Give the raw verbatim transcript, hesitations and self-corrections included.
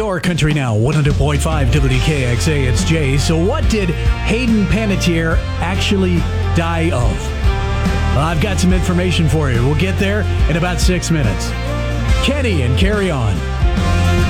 Your Country Now, one hundred point five W D K X A, it's Jay. So what did Hayden Panettiere actually die of? Well, I've got some information for you. We'll get there in about six minutes. Kenny and Carry On.